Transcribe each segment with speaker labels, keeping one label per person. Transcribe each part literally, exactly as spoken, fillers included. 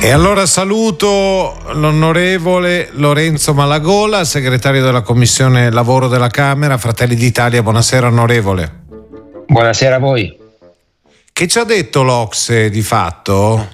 Speaker 1: E allora saluto l'onorevole Lorenzo Malagola, segretario della Commissione Lavoro della Camera, Fratelli d'Italia. Buonasera onorevole.
Speaker 2: Buonasera a voi.
Speaker 1: Che ci ha detto l'Ocse di fatto?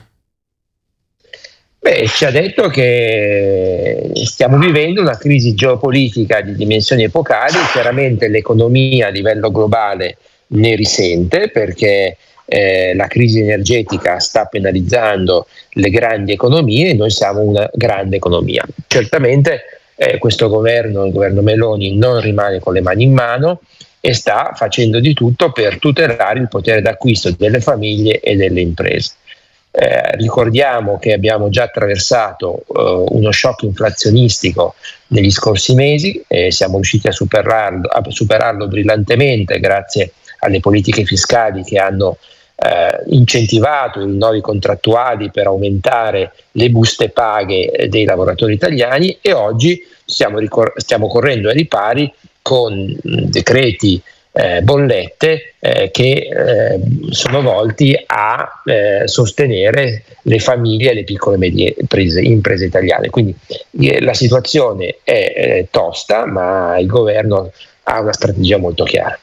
Speaker 2: Beh, ci ha detto che stiamo vivendo una crisi geopolitica di dimensioni epocali. Chiaramente l'economia a livello globale ne risente, perché eh, la crisi energetica sta penalizzando le grandi economie e noi siamo una grande economia. Certamente eh, questo governo, il governo Meloni, non rimane con le mani in mano e sta facendo di tutto per tutelare il potere d'acquisto delle famiglie e delle imprese. Eh, ricordiamo che abbiamo già attraversato eh, uno shock inflazionistico negli scorsi mesi e siamo riusciti a superarlo, a superarlo brillantemente grazie alle politiche fiscali che hanno eh, incentivato i rinnovi contrattuali per aumentare le buste paghe dei lavoratori italiani, e oggi stiamo, ricor- stiamo correndo ai ripari con mh, decreti Eh, bollette eh, che eh, sono volti a eh, sostenere le famiglie e le piccole e medie imprese, imprese italiane. Quindi eh, la situazione è eh, tosta, ma il governo ha una strategia molto chiara.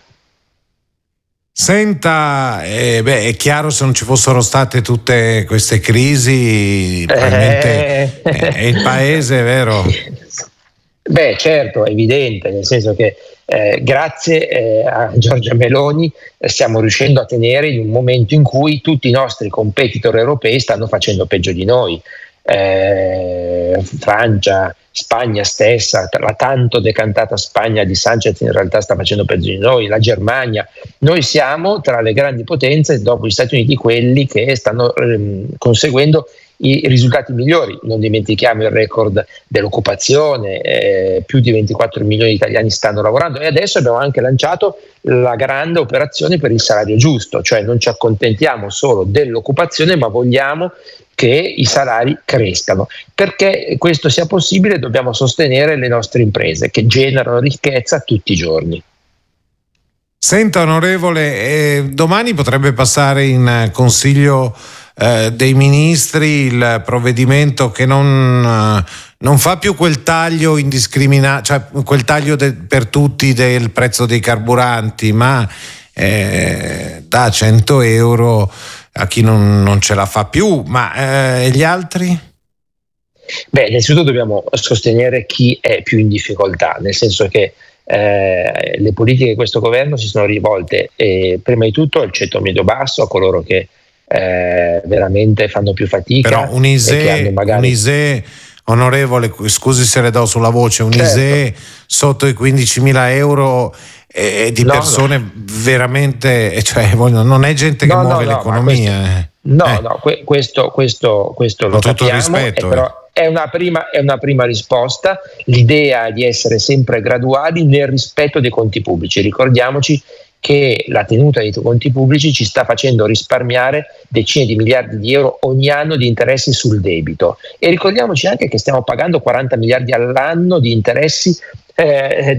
Speaker 1: Senta, eh, beh, è chiaro, se non ci fossero state tutte queste crisi, probabilmente
Speaker 2: Eh...
Speaker 1: è il paese, vero?
Speaker 2: Beh, certo, è evidente, nel senso che eh, grazie eh, a Giorgia Meloni eh, stiamo riuscendo a tenere in un momento in cui tutti i nostri competitor europei stanno facendo peggio di noi. Eh, Francia, Spagna stessa, la tanto decantata Spagna di Sanchez in realtà sta facendo peggio di noi, la Germania. Noi siamo tra le grandi potenze, dopo gli Stati Uniti, quelli che stanno ehm, conseguendo i risultati migliori. Non dimentichiamo il record dell'occupazione, eh, più di ventiquattro milioni di italiani stanno lavorando, e adesso abbiamo anche lanciato la grande operazione per il salario giusto, cioè non ci accontentiamo solo dell'occupazione, ma vogliamo che i salari crescano. Perché questo sia possibile dobbiamo sostenere le nostre imprese che generano ricchezza tutti i giorni.
Speaker 1: Senta onorevole, eh, domani potrebbe passare in Consiglio eh, dei Ministri il provvedimento che non, eh, non fa più quel taglio indiscriminato, cioè quel taglio de- per tutti del prezzo dei carburanti, ma eh, dà cento euro a chi non, non ce la fa più. Ma eh, gli altri?
Speaker 2: Beh, innanzitutto dobbiamo sostenere chi è più in difficoltà, nel senso che Eh, le politiche di questo governo si sono rivolte eh, prima di tutto al ceto medio-basso, a coloro che eh, veramente fanno più fatica.
Speaker 1: Però un I S E,
Speaker 2: e che hanno magari...
Speaker 1: un I S E, onorevole, scusi se le do sulla voce, un certo. I S E sotto i quindicimila euro è di no, persone no. veramente, cioè non è gente che no, muove no, l'economia.
Speaker 2: No,
Speaker 1: questo,
Speaker 2: no,
Speaker 1: eh.
Speaker 2: no que- questo, questo, questo lo
Speaker 1: Con tutto il
Speaker 2: capiamo,
Speaker 1: rispetto,
Speaker 2: eh, però è una, prima, è una prima risposta. L'idea di essere sempre graduali nel rispetto dei conti pubblici. Ricordiamoci che la tenuta dei conti pubblici ci sta facendo risparmiare decine di miliardi di euro ogni anno di interessi sul debito, e ricordiamoci anche che stiamo pagando quaranta miliardi all'anno di interessi eh,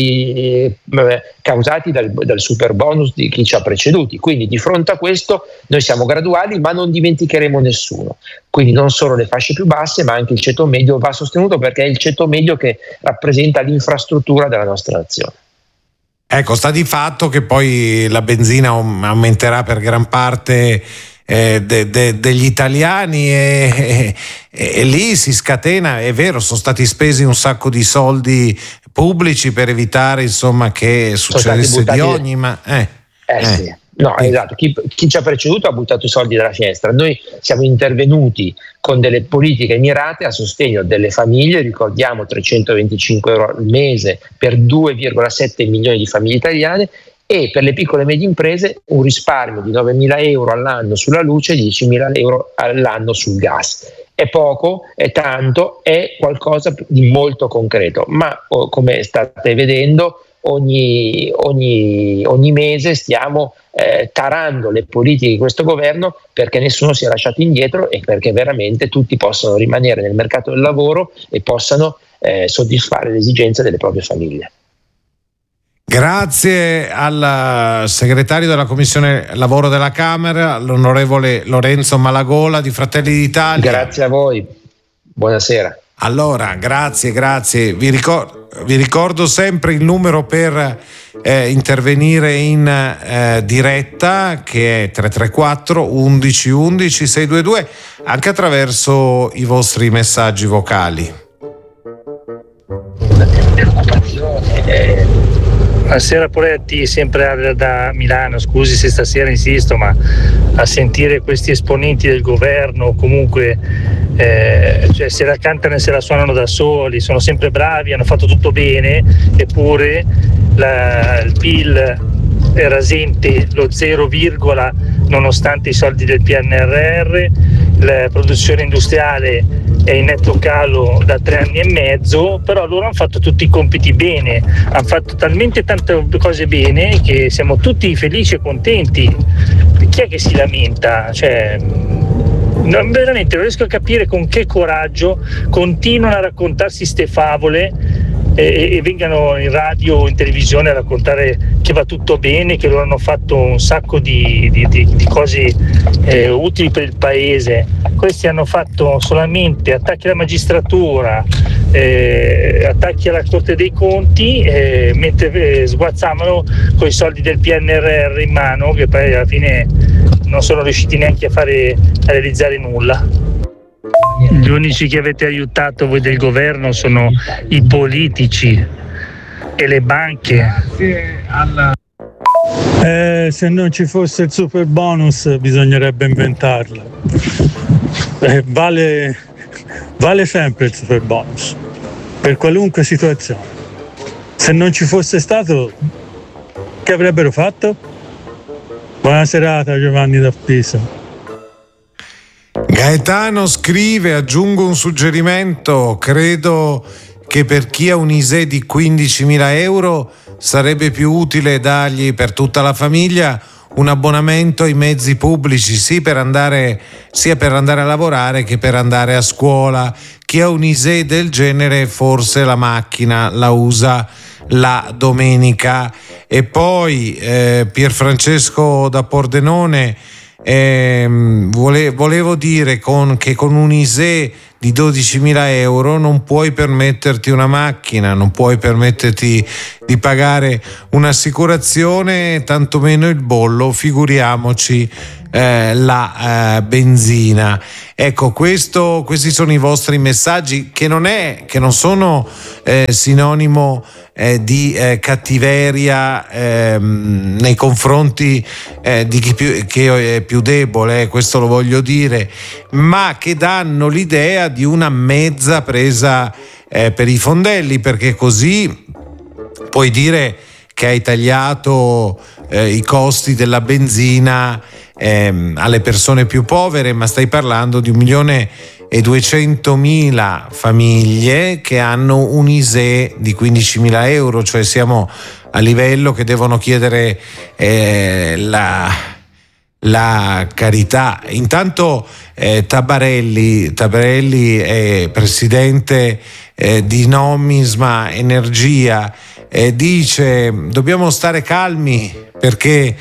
Speaker 2: di, eh, causati dal, dal super bonus di chi ci ha preceduti. Quindi di fronte a questo noi siamo graduali, ma non dimenticheremo nessuno. Quindi non solo le fasce più basse, ma anche il ceto medio va sostenuto, perché è il ceto medio che rappresenta l'infrastruttura della nostra nazione.
Speaker 1: Ecco, sta di fatto che poi la benzina aumenterà per gran parte eh, de, de, degli italiani e, e, e lì si scatena, è vero, sono stati spesi un sacco di soldi pubblici per evitare, insomma, che succedesse di ogni, ma eh,
Speaker 2: eh, eh. Sì. No, esatto, chi, chi ci ha preceduto ha buttato i soldi dalla finestra. Noi siamo intervenuti con delle politiche mirate a sostegno delle famiglie, ricordiamo trecentoventicinque euro al mese per due virgola sette milioni di famiglie italiane, e per le piccole e medie imprese un risparmio di novemila euro all'anno sulla luce e diecimila euro all'anno sul gas. È poco, è tanto, è qualcosa di molto concreto, ma oh, come state vedendo ogni, ogni, ogni mese stiamo eh, tarando le politiche di questo governo perché nessuno sia lasciato indietro e perché veramente tutti possano rimanere nel mercato del lavoro e possano eh, soddisfare le esigenze delle proprie famiglie.
Speaker 1: Grazie al segretario della Commissione Lavoro della Camera, l'onorevole Lorenzo Malagola di Fratelli d'Italia.
Speaker 2: Grazie a voi, buonasera.
Speaker 1: Allora, grazie, grazie. Vi ricordo, vi ricordo sempre il numero per eh, intervenire in eh, diretta, che è tre tre quattro undici undici sei due due, anche attraverso i vostri messaggi vocali.
Speaker 3: Buonasera Poletti, sempre da Milano. Scusi se stasera insisto, ma a sentire questi esponenti del governo comunque eh, cioè se la cantano e se la suonano da soli, sono sempre bravi, hanno fatto tutto bene, eppure la, il P I L è rasente lo zero virgola nonostante i soldi del P N R R, la produzione industriale è in netto calo da tre anni e mezzo, però loro hanno fatto tutti i compiti bene, hanno fatto talmente tante cose bene che siamo tutti felici e contenti. Chi è che si lamenta? Cioè, non, veramente non riesco a capire con che coraggio continuano a raccontarsi ste favole e, e vengano in radio o in televisione a raccontare che va tutto bene, che loro hanno fatto un sacco di, di, di, di cose eh, utili per il paese. Questi hanno fatto solamente attacchi alla magistratura, eh, attacchi alla Corte dei Conti, eh, mentre eh, sguazzavano con i soldi del P N R R in mano, che poi alla fine non sono riusciti neanche a fare a realizzare nulla. Gli unici che avete aiutato voi del governo sono i politici e le banche.
Speaker 4: Eh, se non ci fosse il super bonus bisognerebbe inventarlo. Eh, vale, vale sempre il super bonus per qualunque situazione. Se non ci fosse stato, che avrebbero fatto? Buona serata, Giovanni da Pisa.
Speaker 1: Gaetano scrive: aggiungo un suggerimento, credo che per chi ha un I S E E di quindicimila euro sarebbe più utile dargli per tutta la famiglia un abbonamento ai mezzi pubblici, sì, per andare, sia per andare a lavorare che per andare a scuola. Chi ha un I S E E del genere forse la macchina la usa la domenica. E poi eh, Pierfrancesco da Pordenone, eh, vole, volevo dire con, che con un I S E E di dodicimila euro non puoi permetterti una macchina, non puoi permetterti di pagare un'assicurazione, tantomeno il bollo, figuriamoci eh, la eh, benzina. Ecco, questo, questi sono i vostri messaggi, che non è, che non sono eh, sinonimo eh, di eh, cattiveria eh, nei confronti eh, di chi più, che è più debole, eh, questo lo voglio dire, ma che danno l'idea di una mezza presa eh, per i fondelli, perché così puoi dire che hai tagliato eh, i costi della benzina eh, alle persone più povere, ma stai parlando di un milione e duecentomila famiglie che hanno un I S E E di quindicimila euro, cioè siamo a livello che devono chiedere eh, la, la carità. Intanto eh, Tabarelli, Tabarelli è presidente eh, di Nomisma Energia, eh, dice: dobbiamo stare calmi perché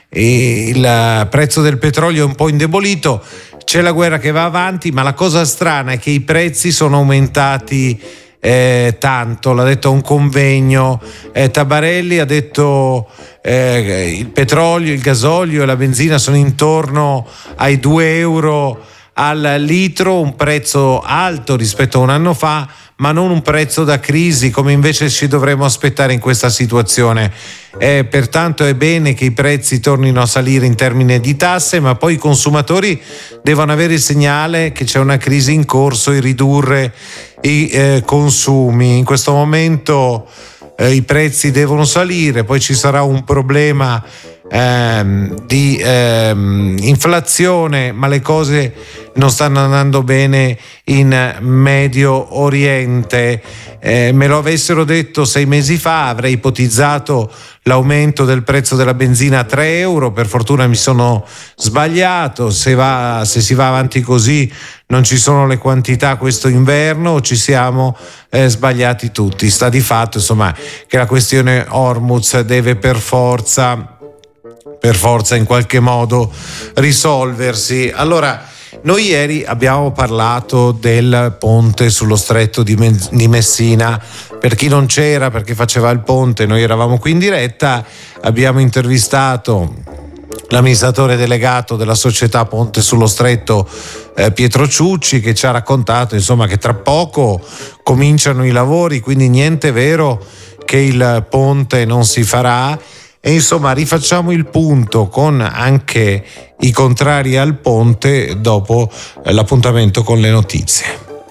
Speaker 1: il prezzo del petrolio è un po' indebolito, c'è la guerra che va avanti, ma la cosa strana è che i prezzi sono aumentati eh, tanto. L'ha detto a un convegno eh, Tabarelli, ha detto eh, il petrolio, il gasolio e la benzina sono intorno ai due euro al litro, un prezzo alto rispetto a un anno fa, ma non un prezzo da crisi come invece ci dovremmo aspettare in questa situazione. Eh, pertanto è bene che i prezzi tornino a salire in termini di tasse, ma poi i consumatori devono avere il segnale che c'è una crisi in corso e ridurre i eh, consumi. In questo momento eh, i prezzi devono salire, poi ci sarà un problema ehm, di ehm, inflazione, ma le cose non stanno andando bene in Medio Oriente. Eh, me lo avessero detto sei mesi fa avrei ipotizzato l'aumento del prezzo della benzina a tre euro, per fortuna mi sono sbagliato. Se, va, se si va avanti così non ci sono le quantità questo inverno, ci siamo eh, sbagliati tutti. Sta di fatto insomma che la questione Hormuz deve per forza per forza in qualche modo risolversi. Allora, noi ieri abbiamo parlato del ponte sullo stretto di, Me- di Messina. Per chi non c'era, perché faceva il ponte, noi eravamo qui in diretta, abbiamo intervistato l'amministratore delegato della società Ponte sullo Stretto, eh, Pietro Ciucci, che ci ha raccontato insomma che tra poco cominciano i lavori, quindi niente vero che il ponte non si farà. E insomma rifacciamo il punto con anche i contrari al ponte dopo l'appuntamento con le notizie.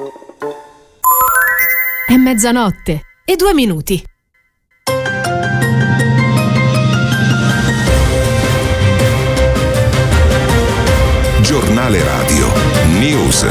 Speaker 5: È mezzanotte e due minuti.
Speaker 6: Giornale Radio News.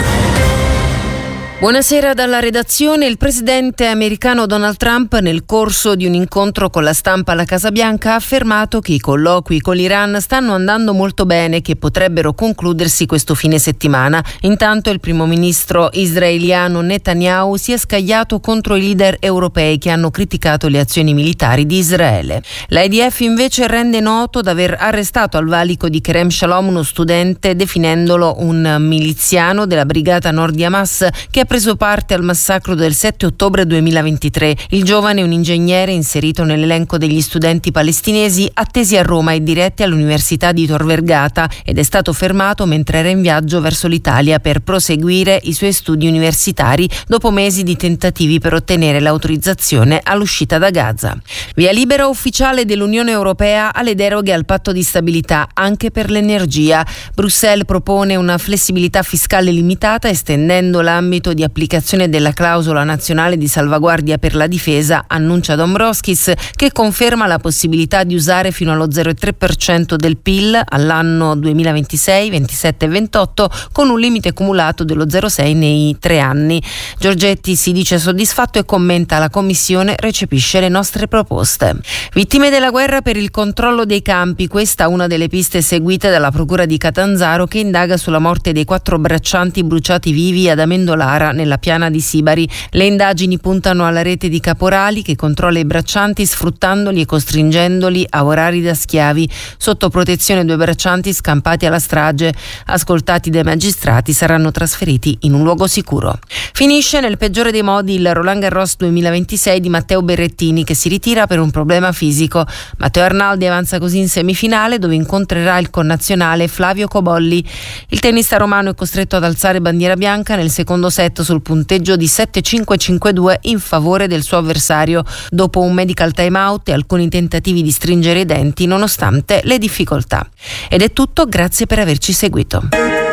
Speaker 7: Buonasera dalla redazione. Il presidente americano Donald Trump, nel corso di un incontro con la stampa alla Casa Bianca, ha affermato che i colloqui con l'Iran stanno andando molto bene e che potrebbero concludersi questo fine settimana. Intanto il primo ministro israeliano Netanyahu si è scagliato contro i leader europei che hanno criticato le azioni militari di Israele. L'I D F invece rende noto d'aver arrestato al valico di Kerem Shalom uno studente, definendolo un miliziano della brigata nord di Hamas che ha preso parte al massacro del sette ottobre duemilaventitré. Il giovane è un ingegnere inserito nell'elenco degli studenti palestinesi attesi a Roma e diretti all'Università di Tor Vergata ed è stato fermato mentre era in viaggio verso l'Italia per proseguire i suoi studi universitari dopo mesi di tentativi per ottenere l'autorizzazione all'uscita da Gaza. Via libera ufficiale dell'Unione Europea alle deroghe al patto di stabilità anche per l'energia. Bruxelles propone una flessibilità fiscale limitata estendendo l'ambito di applicazione della clausola nazionale di salvaguardia per la difesa, annuncia Dombrovskis, che conferma la possibilità di usare fino allo zero virgola tre per cento del P I L all'anno duemilaventisei, ventisette e ventotto, con un limite cumulato dello zero virgola sei nei tre anni. Giorgetti si dice soddisfatto e commenta: la Commissione recepisce le nostre proposte. Vittime della guerra per il controllo dei campi, questa una delle piste seguite dalla Procura di Catanzaro, che indaga sulla morte dei quattro braccianti bruciati vivi ad Amendolara nella piana di Sibari. Le indagini puntano alla rete di caporali che controlla i braccianti sfruttandoli e costringendoli a orari da schiavi. Sotto protezione due braccianti scampati alla strage, ascoltati dai magistrati, saranno trasferiti in un luogo sicuro. Finisce nel peggiore dei modi il Roland Garros duemilaventisei di Matteo Berrettini, che si ritira per un problema fisico. Matteo Arnaldi avanza così in semifinale, dove incontrerà il connazionale Flavio Cobolli. Il tennista romano è costretto ad alzare bandiera bianca nel secondo set sul punteggio di sette cinque cinque due in favore del suo avversario, dopo un medical time out e alcuni tentativi di stringere i denti nonostante le difficoltà. Ed è tutto, grazie per averci seguito.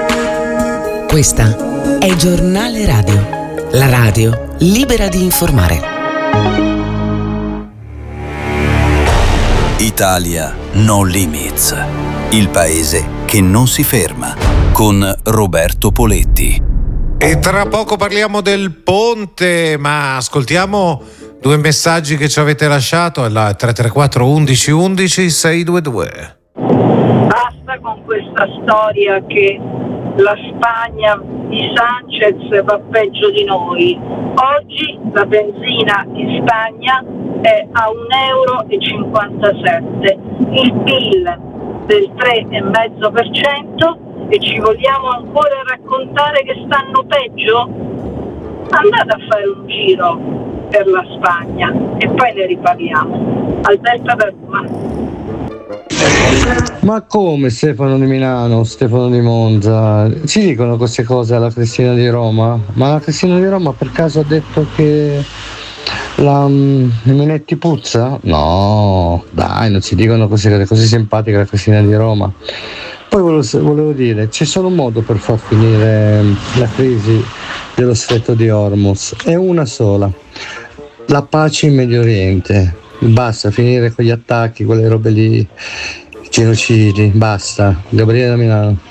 Speaker 8: Questa è Giornale Radio, la radio libera di informare.
Speaker 9: Italia No Limits, il paese che non si ferma, con Roberto Poletti.
Speaker 1: E tra poco parliamo del ponte, ma ascoltiamo due messaggi che ci avete lasciato alla tre tre quattro undici undici sei due due.
Speaker 10: Basta con questa storia che la Spagna di Sanchez va peggio di noi. Oggi la benzina in Spagna è a un euro e cinquantasette, il P I L del tre virgola cinque per cento, e ci vogliamo ancora raccontare che stanno peggio? Andate a fare un giro per la Spagna e poi ne riparliamo. Alberta da Roma.
Speaker 11: Ma come Stefano di Milano, Stefano di Monza? Ci dicono queste cose alla Cristina di Roma? Ma la Cristina di Roma per caso ha detto che la um, Minetti puzza? No, dai, non ci dicono così, così simpatica la Cristina di Roma. Poi volevo, volevo dire, c'è solo un modo per far finire la crisi dello stretto di Hormuz, è una sola: la pace in Medio Oriente. Basta finire con gli attacchi, quelle robe lì genocidi, basta. Gabriele da Milano.